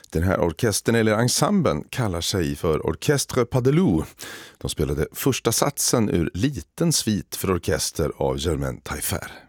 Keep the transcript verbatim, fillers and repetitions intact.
Den här orkestern eller ensemblen kallar sig för Orchestre Pas de Loup. De spelade första satsen ur Liten svit för orkester av Germaine Taillefer.